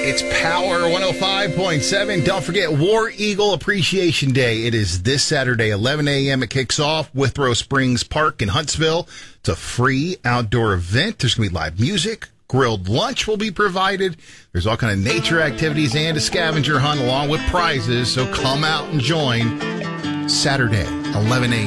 It's Power 105.7. Don't forget War Eagle Appreciation Day. It is this Saturday, 11 a.m. It kicks off. Withrow Springs Park in Huntsville. It's a free outdoor event. There's going to be live music. Grilled lunch will be provided. There's all kind of nature activities and a scavenger hunt along with prizes. So come out and join Saturday, 11 a.m.